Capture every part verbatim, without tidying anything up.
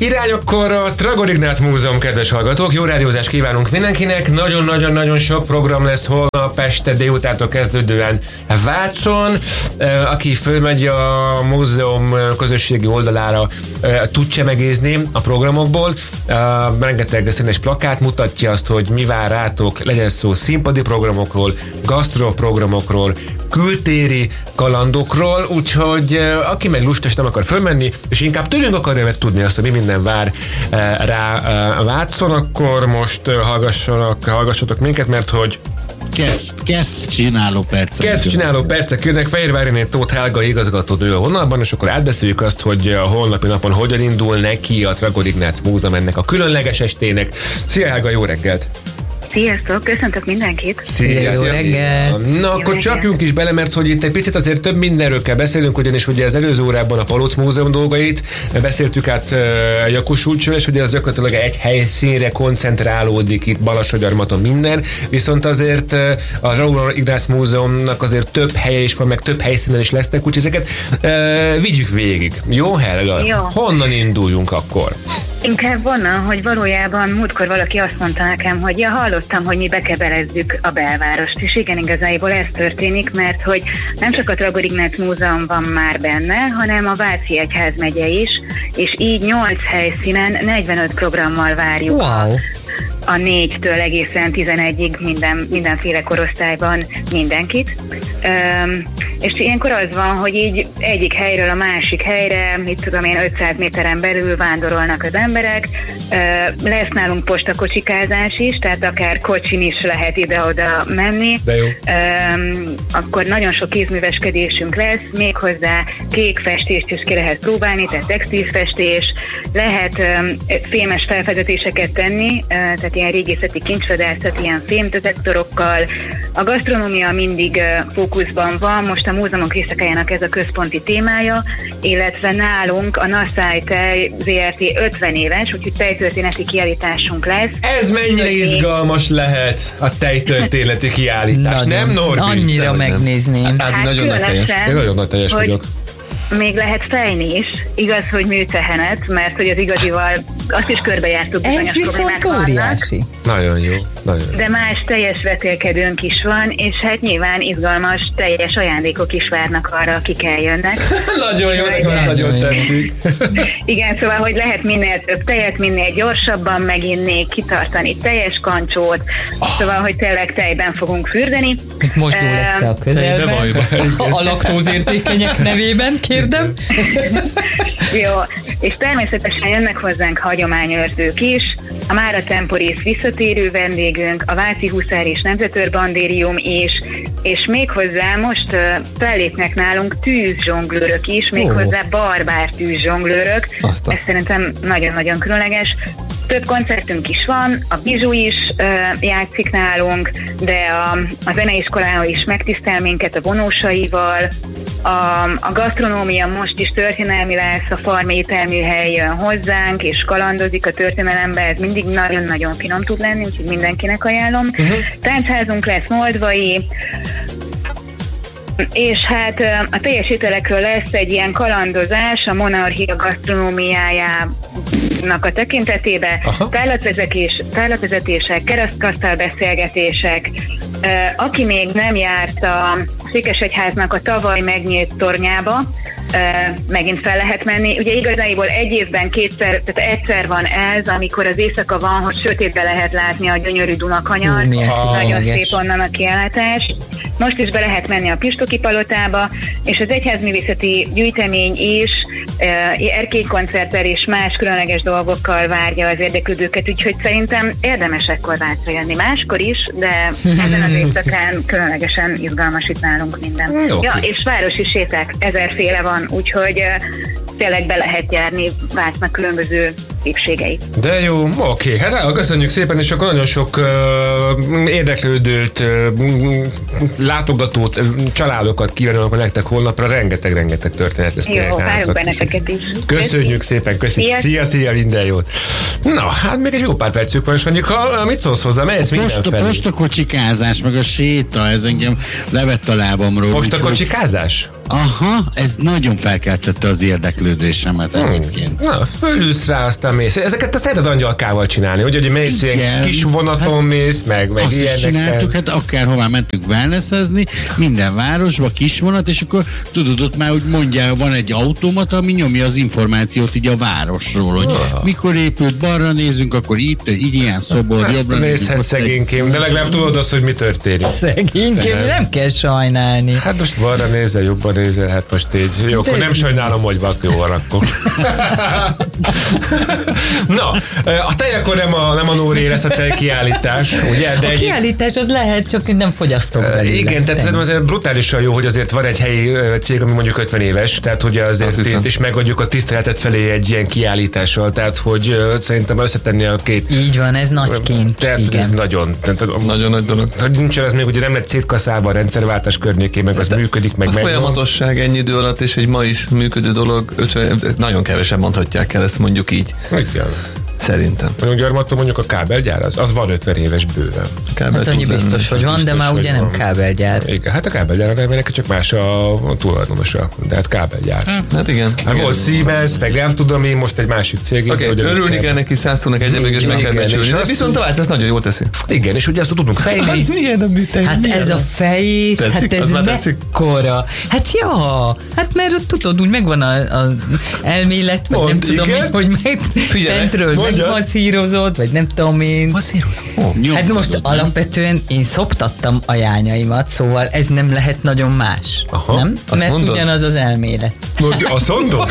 Irány akkor a Tragor Ignác Múzeum, kedves hallgatók. Jó rádiózást kívánunk mindenkinek. Nagyon-nagyon-nagyon sok program lesz holnap este délutától kezdődően Vácon. Aki fölmegy a múzeum közösségi oldalára, tud csemegézni a programokból. Rengeteg színes plakát mutatja azt, hogy mi vár rátok, legyen szó színpadi programokról, gasztroprogramokról, kültéri kalandokról, úgyhogy aki meg luskás nem akar fölmenni, és inkább tőlünk akarja tudni azt, hogy mi minden vár rá Vácon, akkor most hallgassanak, hallgassatok minket, mert hogy Kezd, kezd csináló percek. Kezd csináló percek jönnek. Fehérváriné Tóth Helga igazgatónő a vonalban, és akkor átbeszéljük azt, hogy a holnapi napon hogyan indul neki a Tragor Ignác Múzeum ennek a különleges estének. Szia Helga, jó reggelt! Sziasztok, köszöntök mindenkit! Szia, jó reggel! Na akkor jó csapjunk is bele, mert hogy itt egy picit azért több mindenről kell beszélnünk, ugyanis ugye az előző órában a Palóc Múzeum dolgait beszéltük át uh, Jakos úrcsől, és ugye az gyakorlatilag egy helyszínre koncentrálódik itt Balassagyarmaton minden, viszont azért uh, a Tragor Ignác Múzeumnak azért több helye is van, meg több helyszínen is lesznek, úgyhogy ezeket uh, vigyük végig. Jó, Helga? Jó. Honnan induljunk akkor? Inkább onnan, hogy valójában múltkor valaki azt mondta nekem, hogy ja, hallottam, hogy mi bekebelezzük a belvárost, és igen, igazából ez történik, mert hogy nem csak a Tragor Ignác Múzeum van már benne, hanem a Váci Egyházmegye is, és így nyolc helyszínen negyvenöt programmal várjuk wow. a a négytől egészen tizenegyig minden, mindenféle korosztályban mindenkit. Üm, és ilyenkor az van, hogy így egyik helyről a másik helyre, mit tudom én, ötszáz méteren belül vándorolnak az emberek. Üm, lesz nálunk postakocsikázás is, tehát akár kocsin is lehet ide-oda menni. De jó. Üm, akkor nagyon sok kézműveskedésünk lesz, méghozzá kék festést is ki lehet próbálni, tehát textilfestés, lehet üm, fémes felfedezéseket tenni, tehát ilyen régészeti kincsvadászat, ilyen fémdetektorokkal. A gasztronómia mindig uh, fókuszban van, most a múzeumok éjszakájának ez a központi témája, illetve nálunk a Naszály Tej zé er té ötven éves, úgyhogy tejtörténeti kiállításunk lesz. Ez mennyire izgalmas lehet, a tejtörténeti kiállítás, nagyon, nem Norbi? Annyira nem, megnézném. Nem. Hát, hát nagyon nagy teljes. Én nagyon nagy teljes vagyok. Még lehet fejni is, igaz, hogy műtehenet, mert hogy az igazival azt is körbejártuk, bizonyos problémák vannak. Nagyon jó, nagyon jó. De más teljes vetélkedőnk is van, és hát nyilván izgalmas, teljes ajándékok is várnak arra, akik eljönnek. Nagyon jó, nekem nagyon tetszik. Igen, szóval, hogy lehet minél több tejet, minél gyorsabban meginni, kitartani teljes kancsót, oh. Szóval, hogy tényleg tejben fogunk fürdeni. Most jó lesz a közelben. A laktózérzékenyek nevében, kérdem. Jó, és természetesen jönnek hozzánk hagyományőrzők is, a Mára Temporis visszatérő vendégünk, a Váci Huszár és Nemzetőrbandérium is, és méghozzá most uh, fellépnek nálunk tűzzsonglőrök is, méghozzá oh. barbár tűzzsonglőrök. Aztán. Ez szerintem nagyon-nagyon különleges. Több koncertünk is van, a Bizsú is uh, játszik nálunk, de a, a zeneiskolában is megtisztel minket a vonósaival. A, a gasztronómia most is történelmi lesz, a Farm ételműhely jön hozzánk, és kalandozik a történelembe, ez mindig nagyon-nagyon finom tud lenni, úgyhogy mindenkinek ajánlom. Uh-huh. Táncházunk lesz moldvai, és hát a teljes ételekről lesz egy ilyen kalandozás a Monarchia gasztronómiájának a tekintetében. Tárlatvezetés, tárlatvezetések, keresztkasztal beszélgetések. Aki még nem járt a Székesegyháznak a tavaly megnyílt tornyába, megint fel lehet menni. Ugye igazából egy évben kétszer, tehát egyszer van ez, amikor az éjszaka van, hogy sötétbe lehet látni a gyönyörű Dunakanyart. Nagyon szép onnan a kiállítás. Most is be lehet menni a Pistoki palotába, és az egyházművészeti gyűjtemény is erkélykoncerttel és más különleges dolgokkal várja az érdeklődőket, úgyhogy szerintem érdemes ekkor Vácra jönni. Máskor is, de ezen az éjszakán különlegesen izgalmas itt nálunk minden. Okay. Ja, és városi séták, ezerféle van, úgyhogy tényleg be lehet járni Vácnak különböző szépségeit. De jó, oké, hát el, köszönjük szépen, és akkor nagyon sok uh, érdeklődőt, uh, látogatót, uh, családokat kívánok nektek holnapra, rengeteg-rengeteg történet lesz. Jó, várjuk benneteket is. Köszönjük szépen, köszönjük. Szia, szia, minden jót. Na, hát még egy jó pár percük van, és mondjuk, ha mit szólsz hozzá, mehetsz mindenfelé. A postakocsikázás, meg a séta, ez engem levett a lábamról. Postakocsikázás? Aha, ez nagyon felkeltette az érdeklődésemet egyébként. Na, fölülsz rá, aztán mész. Ezeket te szereted angyalkával csinálni, ugye, hogy mész ilyen kis vonaton hát, mész, meg, meg azt ilyenekkel. Azt csináltuk, hát akárhová mentünk wellnessezni, minden városba, kis vonat, és akkor tudod, ott már úgy mondják, van egy automata, ami nyomja az információt így a városról, hogy oh. mikor épült, balra nézünk, akkor itt, így ilyen szobor, hát, jobbra nézünk. Nézhet szegénykém, de legalább tudod azt, hogy mi történik. Szegénykém, nem kell sajnálni. Hát most balra nézel, jobban nézel, hát most így. Jó, akkor nem sajnálom, hogy vak, jó akkor. Na, a tej akkor nem a, nem a Nóri lesz a tej kiállítás, ugye? De a egy... kiállítás az lehet, csak nem fogyasztok belőle. Igen, tehát szerintem azért brutálisan jó, hogy azért van egy helyi cég, ami mondjuk ötven éves, tehát hogy azért is megadjuk a tiszteletet felé egy ilyen kiállítással, tehát hogy szerintem összetenni a két... Így van, ez nagy kint. Tehát igen. ez nagyon... Tehát, nagyon nagy dolog. Nincs az még, ugye nem lett szétkaszálva a rendszerváltás környékén, meg az de működik, meg meg. Folyamatosság ennyi idő alatt, és egy ma is működő dolog, ötven, nagyon kevesen mondhatják el ezt, mondjuk így. Igen. Szerintem. Mondjuk Gyarmaton mondjuk a kábelgyár, az, az van ötven éves bőven. Hát annyi biztos, hogy van, de már ugye nem kábelgyár. Igen, hát a kábelgyár nem, neki csak más a, a tulajdonosa, de hát kábelgyár. Hát igen. Hát igen. Volt Siemens, meg nem tudom én, most egy másik cég. Oké, okay, örülni kell neki, százszónak egyebek, és meg kell becsülni. Viszont tovább, ezt nagyon jól teszi. Igen, és ugye ezt tudunk fejni. Az milyen a műtej? Hát ez a fejés, hát ez mekkora. Hát ja, hát mert tudod, úgy megvan az elmélet, vagy nem tudom én, hogy meg fentről megmasszírozod, vagy nem tudom én. Masszírozod? Oh, hát most nem? Alapvetően én szoptattam a jányaimat, szóval ez nem lehet nagyon más. Aha, nem? Mert mondod? Ugyanaz az elmélet. Azt mondod?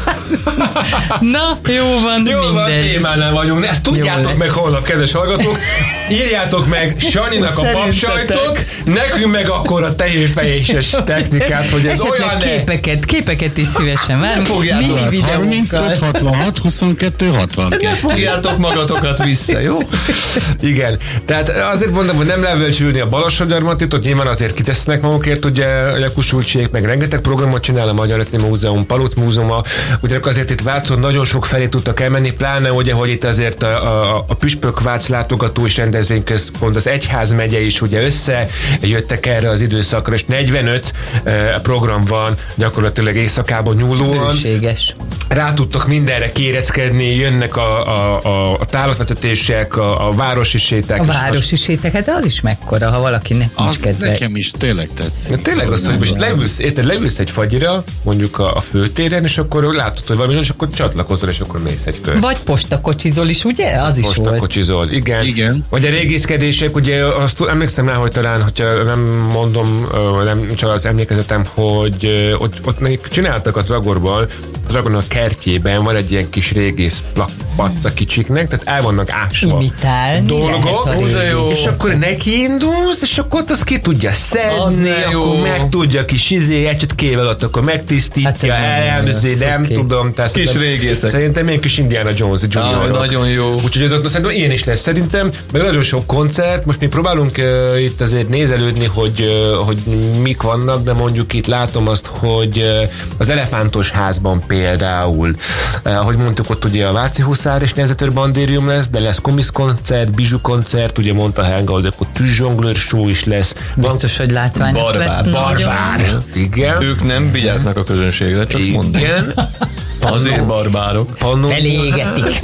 Na, jó van, jó minden. Van, témánál vagyunk. Ezt tudjátok meg holnap, kedves hallgatók. Írjátok meg Sanyinak a papsajtot, nekünk meg akkor a tehénfejéses technikát, hogy ez esetleg olyan... képeket, képeket is szívesen várunk. Fogjátok harmincöt hatvanhat huszonkettő hatvankettő. Ne fogjátok magatokat vissza, jó? Igen. Tehát azért mondom, hogy nem lehet becsülni a Balassagyarmatit, hogy nyilván azért kitesznek magukért, ugye a kusultségek, meg rengeteg programot csinál a Magyar Etni Múzeum, Paluc Múzeuma, ugye azért itt Vácon nagyon sok felé tudtak elmenni, pláne ugye, hogy itt azért a, a, a Püspök Vác látogató és rendezvényközpont, az egyházmegye is ugye összejöttek erre az időszakra, és negyvenöt uh, program van gyakorlatilag éjszakában nyúlóan. Bőséges. Rá tudtok mindenre kéreckedni, jönnek a, a, a, a tálatvezetések, a, a városi séták. A városi séták, hát az is mekkora, ha valakinek nincs kedve. Nekem is tényleg tetszik. Ja, tényleg az, hogy most leülsz, érted, leülsz egy fagyira, mondjuk a, a főtéren, és akkor látod, hogy valami, és akkor csatlakozol, és akkor mész egy kör. Vagy postakocsizol is, ugye? Az is volt. Postakocsizol, igen. igen. Vagy a régészkedések, ugye azt emlékszem rá, hogy talán, hogyha nem mondom, nem csak az emlékezetem, hogy ott, ott még csináltak az Zagorban, az Zagornak kertjében van egy ilyen kis régész plakpac a kicsiknek, tehát el vannak ásva imitálni dolgok, és akkor neki indulsz, és akkor azt ki tudja szedni, akkor meg tudja kis izé, egy kével ott, akkor megtisztítja, hát elemzi, nem okay. tudom. Tehát kis régészek. Szerintem ilyen kis Indiana Jones junior. Ah, nagyon jó. Úgyhogy ott szerintem ilyen is lesz szerintem, meg nagyon sok koncert, most mi próbálunk uh, itt azért nézelődni, hogy, uh, hogy mik vannak, de mondjuk itt látom azt, hogy uh, az Elefántos Házban például, uh, ahogy mondtuk, ott ugye a Váci Huszár és Nemzetőr Bandérium lesz, de lesz komisz koncert, bizsú koncert, ugye mondta Helga, hogy akkor tűzzsonglőr show is lesz. Biztos, hogy látványos barbár, lesz. Barbár. Igen. Ők nem vigyáznak a közönségre, csak mondom. Igen. Azért barbárok. Felégetik.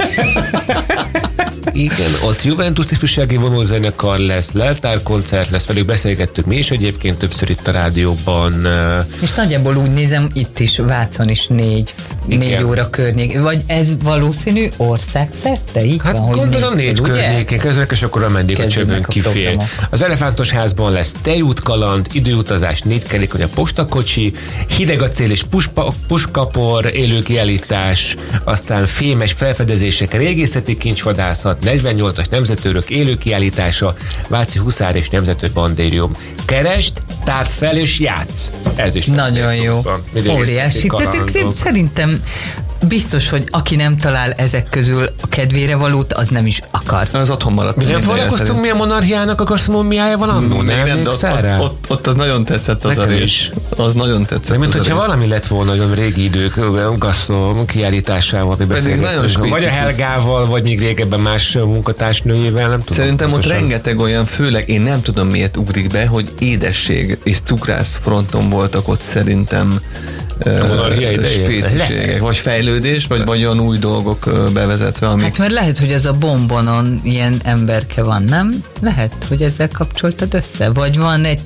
Igen, ott Juventus ifjúsági vonózenekar lesz, leltárkoncert lesz, velük beszélgettük mi is egyébként többször itt a rádióban. És nagyjából úgy nézem, itt is Vácon is négy, négy óra környék. Vagy ez valószínű országszerte? Így hát van, gondolom négy, négy környékén kezdek, és akkor ameddig a csövön kifér. Az Elefántos Házban lesz tejútkaland, időutazás, négykerékony a postakocsi, hideg acél és puspa, puskapor, élő kiállítás, aztán fémes felfedezések, régészeti kincsvadászat, negyvennyolcas nemzetőrök élő kiállítása, Váci Huszár és Nemzetőr Bandérium. Kerest, tárt fel és játsz. Ez is nagyon jó. Óriási. Tehát szerintem biztos, hogy aki nem talál ezek közül a kedvére valót, az nem is akar. Az otthon maradt. Mi nem foglalkoztunk, milyen monarchiának a gasztronómiája van annól? Nem, nem, de ott, ott, ott az nagyon tetszett az a rész. Az nagyon tetszett. De mint hogyha valami lett volna nagyon régi idők gasztron kiállításával, vagy beszélgetünk. Vagy a Helgával, vagy még régebben más munkatársnőjével, nem tudom. Szerintem ott rengeteg olyan, főleg én nem tudom miért ugrik be, hogy édesség és cukrász fronton voltak ott szerintem spéciségek, vagy fejlődés, vagy, vagy olyan új dolgok bevezetve, amik... Hát mert lehet, hogy ez a bombonon ilyen emberke van, nem? Lehet, hogy ezzel kapcsoltad össze? Vagy van egy